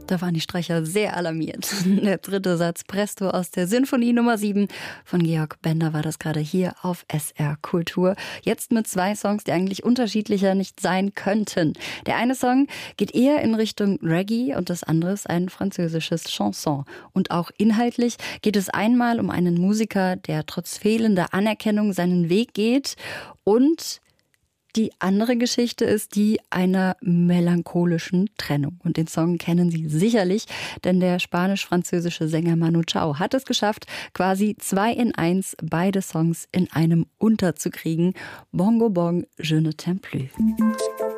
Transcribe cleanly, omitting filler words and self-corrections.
Da waren die Streicher sehr alarmiert. Der dritte Satz Presto aus der Sinfonie Nummer 7 von Georg Bender war das gerade hier auf SR Kultur. Jetzt mit 2 Songs, die eigentlich unterschiedlicher nicht sein könnten. Der eine Song geht eher in Richtung Reggae und das andere ist ein französisches Chanson. Und auch inhaltlich geht es einmal um einen Musiker, der trotz fehlender Anerkennung seinen Weg geht, und die andere Geschichte ist die einer melancholischen Trennung. Und den Song kennen Sie sicherlich, denn der spanisch-französische Sänger Manu Chao hat es geschafft, quasi 2 in 1 beide Songs in einem unterzukriegen. Bongo Bong, Je ne t'aime plus.